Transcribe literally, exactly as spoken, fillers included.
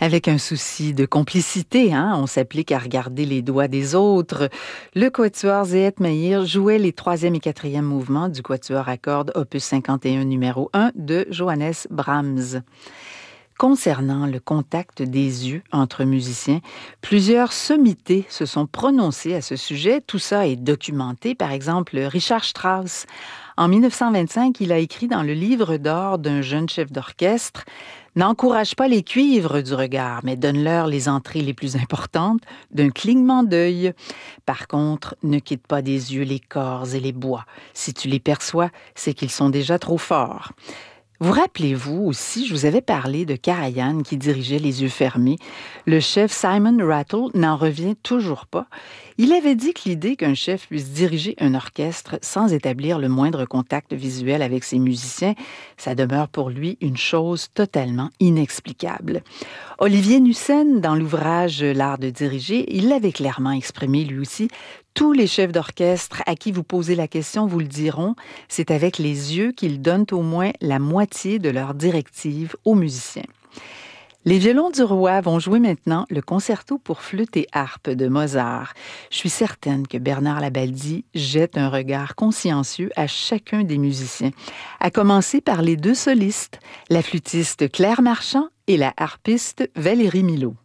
Avec un souci de complicité, hein, on s'applique à regarder les doigts des autres. Le quatuor Zehet Meir jouait les troisième et quatrième mouvements du quatuor à cordes opus cinquante et un numéro un de Johannes Brahms. Concernant le contact des yeux entre musiciens, plusieurs sommités se sont prononcées à ce sujet. Tout ça est documenté. Par exemple, Richard Strauss. En dix-neuf cent vingt-cinq, il a écrit dans le livre d'or d'un jeune chef d'orchestre « N'encourage pas les cuivres du regard, mais donne-leur les entrées les plus importantes d'un clignement d'œil. Par contre, ne quitte pas des yeux les corps et les bois. Si tu les perçois, c'est qu'ils sont déjà trop forts. » Vous rappelez-vous aussi, je vous avais parlé de Karajan qui dirigeait les yeux fermés. Le chef Simon Rattle n'en revient toujours pas. Il avait dit que l'idée qu'un chef puisse diriger un orchestre sans établir le moindre contact visuel avec ses musiciens, ça demeure pour lui une chose totalement inexplicable. Olivier Nussen, dans l'ouvrage L'art de diriger, il l'avait clairement exprimé lui aussi. Tous les chefs d'orchestre à qui vous posez la question vous le diront, c'est avec les yeux qu'ils donnent au moins la moitié de leurs directives aux musiciens. Les violons du roi vont jouer maintenant le concerto pour flûte et harpe de Mozart. Je suis certaine que Bernard Labaldi jette un regard consciencieux à chacun des musiciens, à commencer par les deux solistes, la flûtiste Claire Marchand et la harpiste Valérie Milot.